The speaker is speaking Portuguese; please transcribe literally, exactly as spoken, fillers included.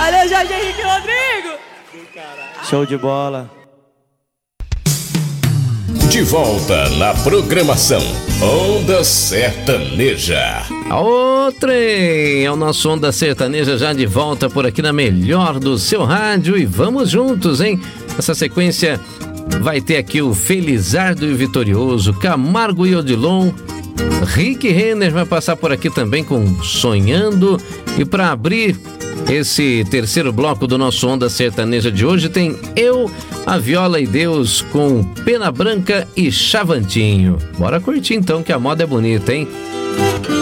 Valeu, Jorge Henrique Rodrigo! Show de bola. De volta na programação Onda Sertaneja. Ô, trem! É o nosso Onda Sertaneja já de volta por aqui na melhor do seu rádio e vamos juntos, hein? Essa sequência vai ter aqui o Felizardo e o Vitorioso, Camargo e Odilon, Rick Renner vai passar por aqui também com Sonhando. E para abrir esse terceiro bloco do nosso Onda Sertaneja de hoje tem Eu, a Viola e Deus com Pena Branca e Chavantinho. Bora curtir então que a moda é bonita, hein?